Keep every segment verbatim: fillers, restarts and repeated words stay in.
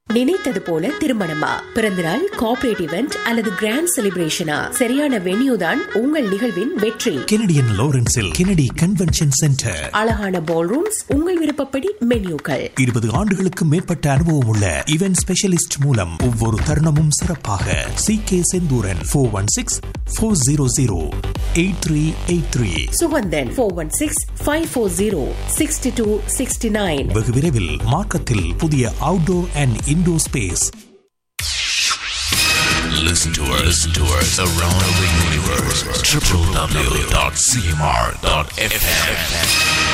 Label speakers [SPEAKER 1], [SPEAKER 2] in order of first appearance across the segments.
[SPEAKER 1] நினைத்தது போல திருமணமா, பிறந்தநாள், கார்ப்பரேட் இவெண்ட் அல்லது கிராண்ட் செலிப்ரேஷனா? சரியான வென்யூ தான் உங்கள் நிகழ்வின் வெற்றி.
[SPEAKER 2] Canadian லாரன்ஸில் Kennedy convention centre.
[SPEAKER 1] அழகான பால் ரூம்ஸ், உங்கள் விருப்பப்படி மென்யூக்கள்.
[SPEAKER 2] இருபது ஆண்டுகளுக்கு மேற்பட்ட அனுபவம் உள்ள இவென்ட் ஸ்பெஷலிஸ்ட் மூலம் ஒவ்வொரு தருணமும் சிறப்பாக. C K Senthuran four one six four zero zero eight three eight three.
[SPEAKER 1] Suganthan four one six five four zero sixty two sixty nine.
[SPEAKER 2] வெகு விரைவில் மார்க்கத்தில் புதிய outdoor and indoor space.
[SPEAKER 3] Listen to us, listen to us around the universe. w w w dot c m r dot f m.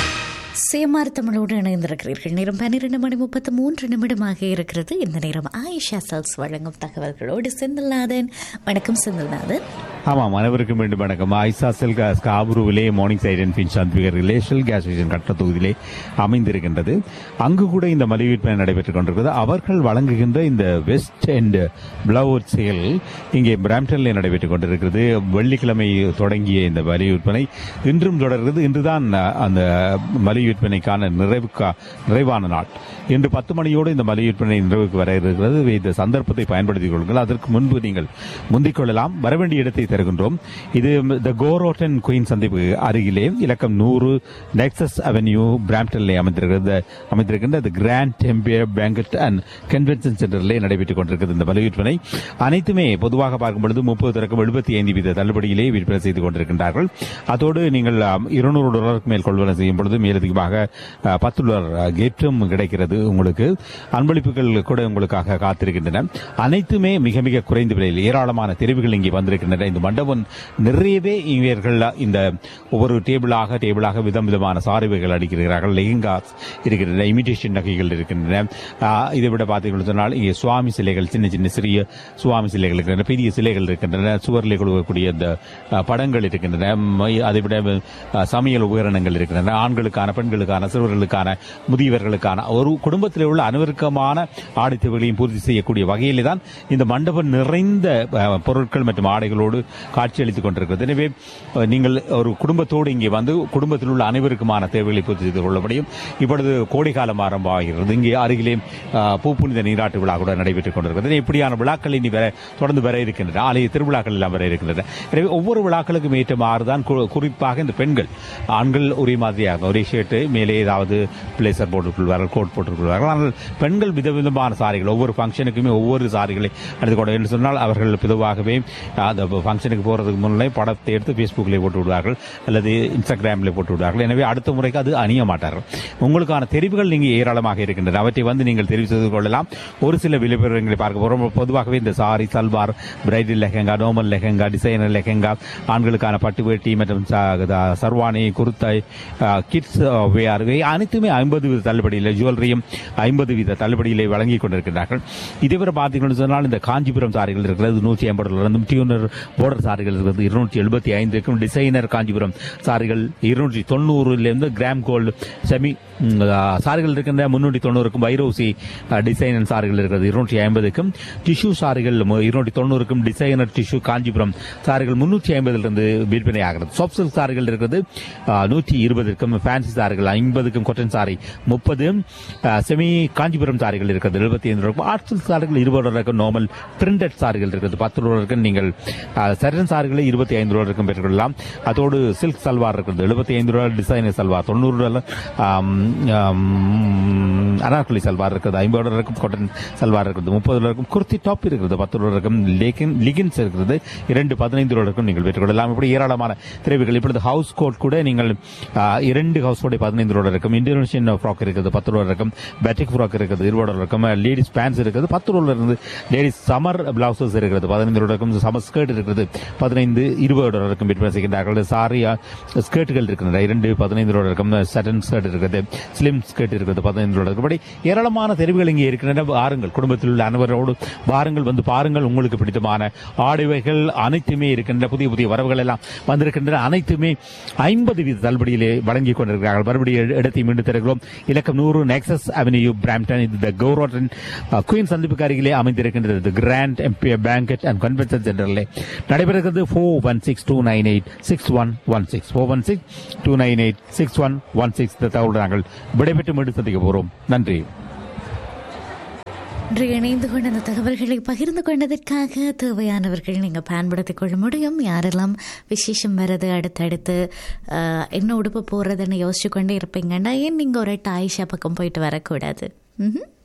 [SPEAKER 4] சேமார் தமிழோடு இணைந்திருக்கிறீர்கள். நேரம் பன்னிரண்டு மணி முப்பத்தி மூன்று நிமிடமாக இருக்கிறது. இந்த நேரம் ஆயிஷா செல்ஸ் வழங்கும் தகவல்களோடு செந்தில்நாதன். வணக்கம் செந்தில்நாதன்.
[SPEAKER 5] ஆமாம், அனைவருக்கும் மீண்டும் வணக்கம். ஆயிஷா செல் case காபூருவிலே morning side and bin Chandigarh ரிலேஷல் gas station கட்ட தொகுதியிலே அமைந்திருக்கின்றது. அங்கு கூட இந்த மலிவு விற்பனை நடைபெற்றுக் கொண்டிருக்கிறது. அவர்கள் வழங்குகின்ற இந்த வெஸ்ட் அண்ட் பிளவுட் சேல் இங்கே பிராம்டனில் நடைபெற்றுக் கொண்டிருக்கிறது. வெள்ளிக்கிழமை தொடங்கிய இந்த மலிவு விற்பனை இன்றும் தொடர்கிறது. இன்றுதான் அந்த மலிவு விற்பனைக்கான நிறைவு நிறைவான நாள். இன்று பத்து மணியோடு இந்த மலிவு விற்பனை நிறைவுக்கு வர இருக்கிறது. இந்த சந்தர்ப்பத்தை பயன்படுத்திக் கொள்ளுங்கள். அதற்கு முன்பு நீங்கள் முந்திக் கொள்ளலாம். வரவேண்டிய இடத்தை தருகின்றோம். இது த கோரோட்டன் குயின் சந்திப்பு அருகிலே இலக்கம் நூறு நெக்சஸ் அவென்யூ பிராம்டனிலே அமைந்திருக்கிறது அமைந்திருக்கின்ற grand Empire banquet and convention சென்டரிலே நடைபெற்றுக் கொண்டிருக்கிறது. இந்த மலிவு விற்பனை அனைத்துமே பொதுவாக பார்க்கும் பொழுது முப்பது தொடக்கம் எழுபத்தி ஐந்து வீத தள்ளுபடியிலே விற்பனை செய்து கொண்டிருக்கின்றார்கள். அதோடு நீங்கள் இருநூறு டாலருக்கு மேல் கொள்வனை செய்யும் பொழுது மேலதிகமாக பத்து டாலர் கேட்டும் கிடைக்கிறது. உங்களுக்கு அன்பளிப்புகள் கூட உங்களுக்காக காத்திருக்கின்றன. அனைத்துமே மிக மிக குறைந்த விலையில் ஏராளமான தெரிவுகள் இங்கே வந்திருக்கின்றன. இந்த மண்டபம் நிறையவே இவர்கள் இந்த ஒவ்வொரு டேபிளாக டேபிளாக விதம் விதமான சாரிவைகள் அடிக்கிறார்கள். லெஹங்காஸ் இருக்கின்றன, இமிடேஷன் நகைகள் இருக்கின்றன. இதை விட பார்த்தீங்கன்னு சொன்னால் இங்கே சுவாமி சிலைகள், சின்ன சின்ன சிறிய சுவாமி சிலைகள் இருக்கின்றன, பெரிய சிலைகள் இருக்கின்றன, சுவரில் கொடுக்கக்கூடிய இந்த படங்கள் இருக்கின்றன. அதை விட சமையல் உபகரணங்கள் இருக்கின்றன. ஆண்களுக்கான, பெண்களுக்கான, சிறுவர்களுக்கான, முதியவர்களுக்கான ஒரு குடும்பத்தில் உள்ள அனைவருக்குமான ஆடை தேவைகளையும் பூர்த்தி செய்யக்கூடிய வகையிலே தான் இந்த மண்டபம் நிறைந்த பொருட்கள் மற்றும் ஆடைகளோடு காட்சியளித்துக் கொண்டிருக்கிறது. எனவே நீங்கள் ஒரு குடும்பத்தோடு இங்கே வந்து குடும்பத்தில் உள்ள அனைவருக்குமான தேவைகளை பூர்த்தி செய்து கொள்ள முடியும். இப்பொழுது கோடைக்காலம் ஆரம்பமாகிறது. இங்கே அருகிலே பூப்புனித நீராட்டு விழா கூட நடைபெற்றுக் கொண்டிருக்கிறது. இப்படியான விழாக்கள் இனி வர தொடர்ந்து வர இருக்கின்றன. ஆலய திருவிழாக்கள் எல்லாம் வர இருக்கின்றன. எனவே ஒவ்வொரு விழாக்களுக்கும் ஏற்ற மாறுதான் குறிப்பாக இந்த பெண்கள், ஆண்கள் ஒரே மாதிரியாக ஒரே ஷர்ட்டு மேலே ஏதாவது பிளேசர் போட்டுக் கொள்வார்கள், கோட் போட்டுக் கொள்வார்கள். ஆனால் பெண்கள் விதவிதமான சாரிகள், ஒவ்வொரு ஃபங்க்ஷனுக்குமே ஒவ்வொரு சாரிகளை எடுத்துக்கொண்டு என்று சொன்னால் அவர்கள் பொதுவாகவே அந்த ஃபங்க்ஷனுக்கு போறதுக்கு முன்னே படத்தை எடுத்து ஃபேஸ்புக்கிலே போட்டு விடுவார்கள் அல்லது இன்ஸ்டாகிராமில் போட்டு விடுவார்கள். எனவே அடுத்த முறைக்கு அது அணிய மாட்டார்கள். உங்களுக்கான தெரிவுகள் நீங்கள் ஏராளமாக இருக்கின்றன. அவற்றை வந்து நீங்கள் தெரிவு செய்து கொள்ளலாம். ஒரு சில விலைப்பெறங்களை பார்க்க போகிறோம். பொதுவாகவே இந்த sorry, salwar, bridal lehenga, normal lehenga, designer lehenga, ஆண்களுக்கான பட்டு வேட்டி மற்றும் சர்வானி, குர்த்தை, கிட்ஸ் வேர் அனைத்துமே ஐம்பது வீத தள்ளுபடியில், ஜுவல்லரியும் ஐம்பது வீத தள்ளுபடியிலே வழங்கிக் கொண்டிருக்கிறார்கள். இதுவரை பார்த்தீங்கன்னு சொன்னால் இந்த காஞ்சிபுரம் சாரிகள் இருக்கிறது நூற்றி ஐம்பது டாலர், டியூனர் போர்டர் சாரிகள் இருக்கிறது இருநூற்றி எழுபத்தி ஐந்துக்கும், டிசைனர் காஞ்சிபுரம் சாரிகள் இருநூற்றி தொண்ணூறுலேருந்து, கிராம் கோல்டு செமி சாரிகள் இருக்கின்ற முன்னூற்றி தொண்ணூறுக்கும், வைரோசி டிசைனர் சாரிகள் இருக்கிறது இருநூற்றி ஐம்பதுக்கும், டிஷ்யூ சாரிகள் இருநூற்றி தொண்ணூறுக்கும், டிசைனர் டிஷ்யூ காஞ்சிபுரம் சாரிகள் முன்னூற்றி ஐம்பதிலிருந்து விற்பனை ஆகிறது. சாஃப்ட் சில்க் சாரிகள் இருக்கிறது நூற்றி இருபதுக்கும், ஃபேன்சி சாரிகள் ஐம்பதுக்கும், கொட்டன் சாரி முப்பது, செமி காஞ்சிபுரம் சாரிகள் இருக்கிறது எழுபத்தி ஐந்து ரூபாய், ஆர்ட் சில்க் சாரிகள் இருபது டாலருக்கும், நார்மல் பிரிண்டட் சாரிகள் இருக்கிறது பத்து டாலருக்கும், நீங்கள் சரண் சாரிகளை இருபத்தி ஐந்து டாலருக்கும் பெற்றுக்கொள்ளலாம். அதோடு சில்க் சல்வார் இருக்கிறது எழுபத்தி ஐந்து டாலர், டிசைனர் சல்வார் தொண்ணூறு டாலர், அனார்கலி சல்வார் இருக்கிறது ஐம்பது டாலருக்கும், காட்டன் சல்வார் இருக்கிறது முப்பது டாலருக்கும், குர்த்தி டாப் இருக்கிறது பத்து டாலருக்கும், லிகின்ஸ் இருக்கிறது இரண்டு பதினைந்து டாலருக்கும் நீங்கள் பெற்றுக்கொள்ளலாம். இப்படி ஏராளமான திரைவுகள். இப்பொழுது ஹவுஸ் கோட் கூட நீங்கள் இரண்டு ஹவுஸ் கோட் பதினைந்து டாலர் இருக்கும், இந்தோனேஷியன் ஃப்ராக் இருக்கிறது பத்து டாலர் இருக்கும், பேட்டிக் ஃப்ராக் இருக்கிறது இருபது டாலர் இருக்கும், லேடிஸ் பேண்ட்ஸ் இருக்கிறது பத்து டாலர் இருந்து, லேடிஸ் சமர் பிளவுசஸ் இருக்கிறது பதினைந்து டாலர் இருக்கும், சமர் ஸ்கர்ட் இருக்கிறது பதினைந்து இருபது டாலர் இருக்கும் விற்பனை செய்கின்றார்கள். சாரி ஸ்கர்ட்டுகள் இருக்கின்றன இரண்டு பதினைந்து டாலர் இருக்கும், சட்டன் ஸ்கர்ட் இருக்கிறது, ஸ்லிம் ஸ்கர்ட் இருக்கிறது பதினைந்து டாலர் இருக்கும். ஏராளமான தெரிவுகள் இங்கே இருக்கின்றன. வாருங்கள், குடும்பத்தில் உள்ள அனைவரோடு வாருங்கள், வந்து பாருங்கள். உங்களுக்கு பிடித்தமான ஆடைகள் அனைத்துமே இருக்கின்றன. புதிய புதிய வரவுகள் எல்லாம் வந்திருக்கின்றன. அனைத்துமே ஐம்பது வீத தள்ளுபடியிலே வழங்கிக் கொண்டிருக்கிறார்கள். மறுபடியும் இடத்தை மீண்டும் தருகிறோம். இலக்கம் நூறு நெக்சஸ் அவென்யூ பிராம்டன். இது கௌரோட்டன் குயின் சந்திப்புக்கு அருகிலே அமைந்திருக்கின்றது. Grand Empire banquet and convention சென்டரிலே நடைபெறுகிறது. Four one six two nine eight six one one six four one six two nine eight six one one six தகவல் நாங்கள் விடைபெற்று மீண்டும் சந்திக்க போகிறோம். நன்றி.
[SPEAKER 4] இன்று இணைந்து கொண்ட அந்த தகவல்களை பகிர்ந்து கொண்டதற்காக தேவையானவர்கள் நீங்கள் பயன்படுத்திக் கொள்ள முடியும். யாரெல்லாம் விசேஷம் வர்றது அடுத்தடுத்து என்ன உடுப்பு போடுறதுன்னு யோசிச்சு கொண்டே இருப்பீங்கன்னா ஏன் நீங்கள் ஒரு ஆயிஷா பக்கம் போயிட்டு வரக்கூடாது? ம்